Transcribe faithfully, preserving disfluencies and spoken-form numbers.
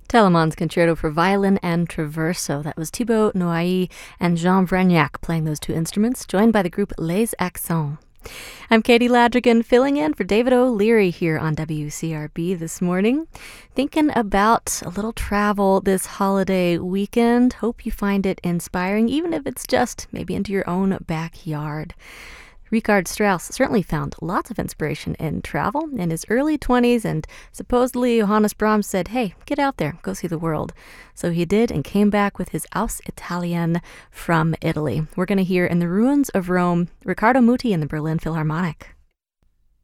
Telemann's Concerto for Violin and Traverso. That was Thibaut Noailles and Jean Vragnac playing those two instruments, joined by the group Les Accents. I'm Katie Ladrigan, filling in for David O'Leary here on W C R B this morning. Thinking about a little travel this holiday weekend. Hope you find it inspiring, even if it's just maybe into your own backyard. Richard Strauss certainly found lots of inspiration in travel in his early twenties, and supposedly Johannes Brahms said, hey, get out there, go see the world. So he did and came back with his Aus Italien from Italy. We're going to hear In the Ruins of Rome, Riccardo Muti and the Berlin Philharmonic.